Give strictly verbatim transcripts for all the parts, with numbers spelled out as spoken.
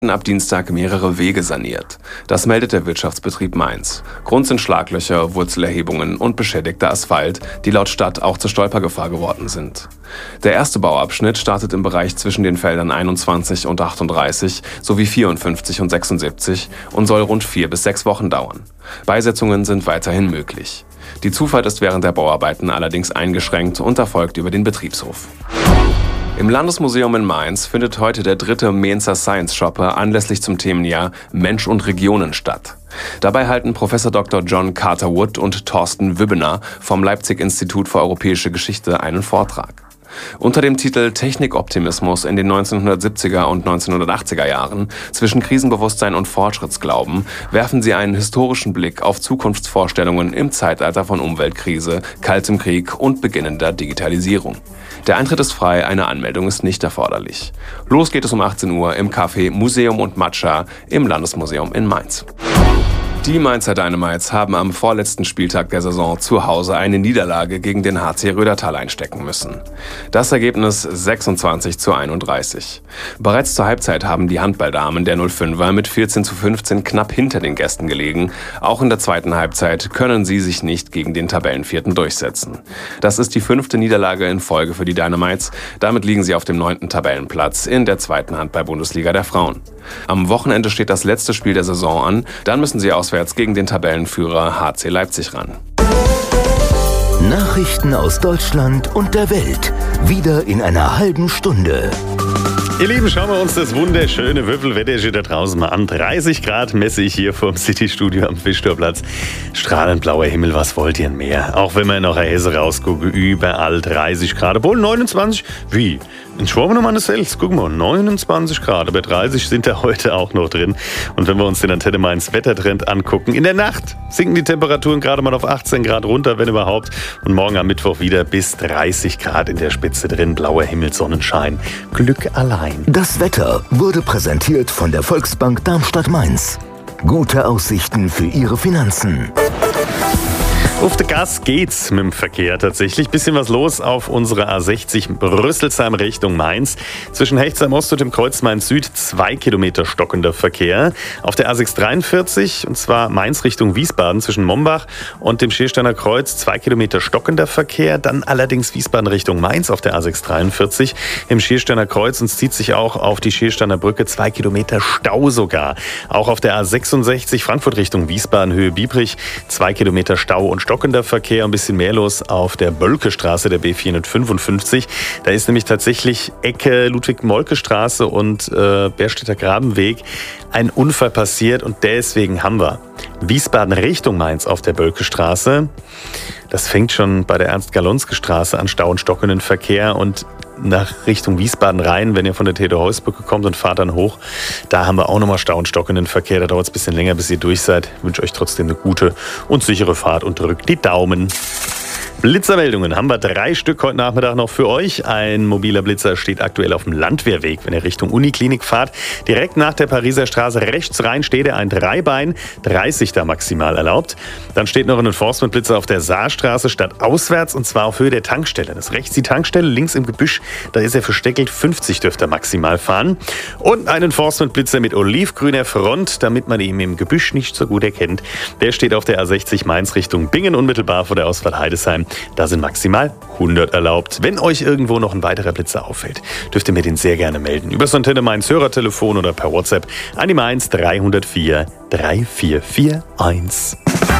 ab Dienstag mehrere Wege saniert. Das meldet der Wirtschaftsbetrieb Mainz. Grund sind Schlaglöcher, Wurzelerhebungen und beschädigter Asphalt, die laut Stadt auch zur Stolpergefahr geworden sind. Der erste Bauabschnitt startet im Bereich zwischen den Feldern einundzwanzig und achtunddreißig sowie vierundfünfzig und sechsundsiebzig und soll rund vier bis sechs Wochen dauern. Beisetzungen sind weiterhin möglich. Die Zufahrt ist während der Bauarbeiten allerdings eingeschränkt und erfolgt über den Betriebshof. Im Landesmuseum in Mainz findet heute der dritte Mainzer Science Shopper anlässlich zum Themenjahr Mensch und Regionen statt. Dabei halten Professor Doktor John Carter-Wood und Thorsten Wübbener vom Leipzig-Institut für Europäische Geschichte einen Vortrag. Unter dem Titel Technikoptimismus in den neunzehnhundertsiebziger und neunzehnhundertachtziger Jahren zwischen Krisenbewusstsein und Fortschrittsglauben werfen sie einen historischen Blick auf Zukunftsvorstellungen im Zeitalter von Umweltkrise, Kaltem Krieg und beginnender Digitalisierung. Der Eintritt ist frei, eine Anmeldung ist nicht erforderlich. Los geht es um achtzehn Uhr im Café Museum und Matcha im Landesmuseum in Mainz. Die Mainzer Dynamites haben am vorletzten Spieltag der Saison zu Hause eine Niederlage gegen den H C Rödertal einstecken müssen. Das Ergebnis sechsundzwanzig zu einunddreißig. Bereits zur Halbzeit haben die Handballdamen der null fünfer mit vierzehn zu fünfzehn knapp hinter den Gästen gelegen. Auch in der zweiten Halbzeit können sie sich nicht gegen den Tabellenvierten durchsetzen. Das ist die fünfte Niederlage in Folge für die Dynamites. Damit liegen sie auf dem neunten Tabellenplatz in der zweiten Handball-Bundesliga der Frauen. Am Wochenende steht das letzte Spiel der Saison an. Dann müssen sie auswärts gegen den Tabellenführer H C Leipzig ran. Nachrichten aus Deutschland und der Welt. Wieder in einer halben Stunde. Ihr Lieben, schauen wir uns das wunderschöne Würfelwetter da draußen mal an. dreißig Grad messe ich hier vom City-Studio am Fischtorplatz. Strahlend blauer Himmel, was wollt ihr mehr? Auch wenn man nach der Hesse rausguckt, überall dreißig Grad. Obwohl neunundzwanzig, wie? In Schwaben an der Sels, guck mal, neunundzwanzig Grad, aber dreißig sind da heute auch noch drin. Und wenn wir uns den Antenne Mainz Wettertrend angucken, in der Nacht sinken die Temperaturen gerade mal auf achtzehn Grad runter, wenn überhaupt. Und morgen am Mittwoch wieder bis dreißig Grad in der Spitze drin. Blauer Himmel, Sonnenschein, Glück allein. Das Wetter wurde präsentiert von der Volksbank Darmstadt-Mainz. Gute Aussichten für Ihre Finanzen. Auf der Gas geht's mit dem Verkehr tatsächlich. Bisschen was los auf unserer A sechzig Rüsselsheim Richtung Mainz. Zwischen Hechtsheim Ost und dem Kreuz Mainz Süd zwei Kilometer stockender Verkehr. Auf der A sechshundertdreiundvierzig, und zwar Mainz Richtung Wiesbaden zwischen Mombach und dem Schiersteiner Kreuz zwei Kilometer stockender Verkehr. Dann allerdings Wiesbaden Richtung Mainz auf der A sechshundertdreiundvierzig im Schiersteiner Kreuz, und es zieht sich auch auf die Schiersteiner Brücke zwei Kilometer Stau sogar. Auch auf der A sechsundsechzig Frankfurt Richtung Wiesbaden Höhe Biebrich zwei Kilometer Stau und stockender Verkehr, ein bisschen mehr los auf der Bölke-Straße der B vierhundertfünfundfünfzig. Da ist nämlich tatsächlich Ecke Ludwig-Moltke-Straße und äh, Berstädter Grabenweg ein Unfall passiert, und deswegen haben wir Wiesbaden Richtung Mainz auf der Bölke-Straße. Das fängt schon bei der Ernst-Galonske-Straße an, Stau und stockenden Verkehr, und nach Richtung Wiesbaden rein, wenn ihr von der Theodor-Heuss-Brücke kommt und fahrt dann hoch, da haben wir auch nochmal Stau und stockenden Verkehr. Da dauert es ein bisschen länger, bis ihr durch seid. Ich wünsche euch trotzdem eine gute und sichere Fahrt und drückt die Daumen. Blitzermeldungen haben wir drei Stück heute Nachmittag noch für euch. Ein mobiler Blitzer steht aktuell auf dem Landwehrweg, wenn ihr Richtung Uniklinik fahrt. Direkt nach der Pariser Straße rechts rein steht er, ein Dreibein, dreißig da maximal erlaubt. Dann steht noch ein Enforcement-Blitzer auf der Saarstraße stadtauswärts, und zwar auf Höhe der Tankstelle. Das ist rechts die Tankstelle, links im Gebüsch, da ist er versteckelt, fünfzig dürft ihr maximal fahren. Und ein Enforcement-Blitzer mit olivgrüner Front, damit man ihn im Gebüsch nicht so gut erkennt. Der steht auf der A sechzig Mainz Richtung Bingen, unmittelbar vor der Ausfahrt Heidesheim. Da sind maximal hundert erlaubt. Wenn euch irgendwo noch ein weiterer Blitzer auffällt, dürft ihr mir den sehr gerne melden. Über das Antenne Mainz Hörertelefon oder per WhatsApp an die Mainz drei null vier drei vier vier eins.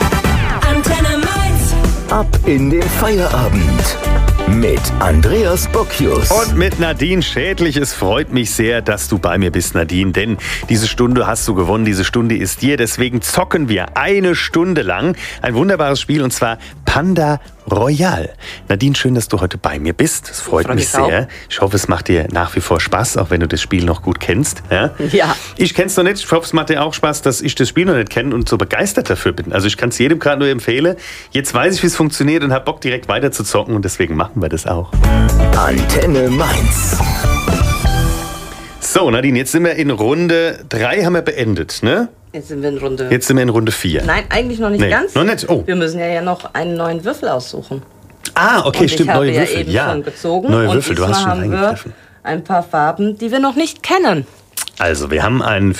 Antenne Mainz. Ab in den Feierabend mit Andreas Bocchius und mit Nadine Schädlich. Es freut mich sehr, dass du bei mir bist, Nadine, denn diese Stunde hast du gewonnen, diese Stunde ist dir. Deswegen zocken wir eine Stunde lang ein wunderbares Spiel, und zwar Panda Royal. Nadine, schön, dass du heute bei mir bist. Das freut mich sehr. Ich hoffe, es macht dir nach wie vor Spaß, auch wenn du das Spiel noch gut kennst. Ja. Ja. Ich kenne es noch nicht. Ich hoffe, es macht dir auch Spaß, dass ich das Spiel noch nicht kenne und so begeistert dafür bin. Also ich kann es jedem gerade nur empfehlen. Jetzt weiß ich, wie es funktioniert, und habe Bock, direkt weiter zu zocken, und deswegen machen wir das auch. Antenne Mainz. So, Nadine, jetzt sind wir in Runde drei, haben wir beendet, ne? Jetzt sind wir in Runde... Jetzt sind wir in Runde vier. Nein, eigentlich noch nicht Nee, ganz. noch nicht? Oh. Wir müssen ja, ja noch einen neuen Würfel aussuchen. Ah, okay, und stimmt, ich habe neue ja Würfel. eben Ja, schon gezogen. neue und Würfel, du hast schon haben wir reingegriffen. ein paar Farben, die wir noch nicht kennen. Also, wir haben einen